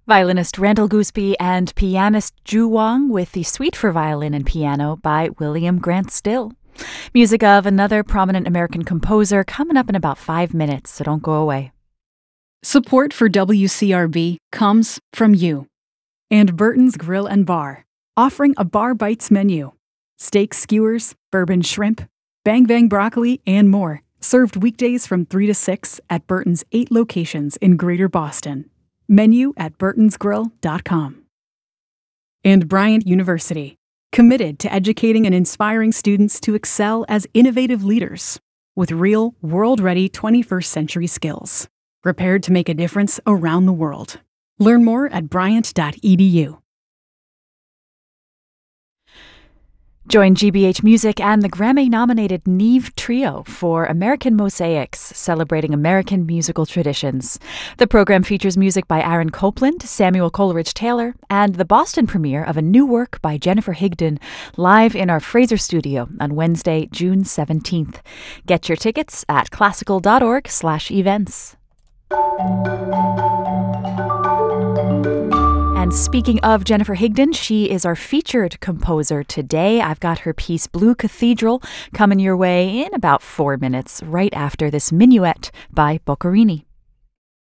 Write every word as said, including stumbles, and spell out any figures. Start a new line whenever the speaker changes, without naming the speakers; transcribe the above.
Violinist Randall Gooseby and pianist Ju Wang with the Suite for Violin and Piano by William Grant Still. Music of another prominent American composer coming up in about five minutes, so don't go away.
Support for W C R B comes from you. And Burton's Grill and Bar, offering a Bar Bites menu. Steak skewers, bourbon shrimp, bang bang broccoli, and more. Served weekdays from three to six at Burton's eight locations in Greater Boston. Menu at burtons grill dot com. And Bryant University, committed to educating and inspiring students to excel as innovative leaders with real, world-ready twenty-first century skills, prepared to make a difference around the world. Learn more at bryant dot e d u.
Join G B H Music and the Grammy-nominated Neve Trio for American Mosaics, celebrating American musical traditions. The program features music by Aaron Copland, Samuel Coleridge-Taylor, and the Boston premiere of a new work by Jennifer Higdon, live in our Fraser studio on Wednesday, June seventeenth. Get your tickets at classical dot org slash events. And speaking of Jennifer Higdon, she is our featured composer today. I've got her piece Blue Cathedral coming your way in about four minutes, right after this minuet by Boccherini.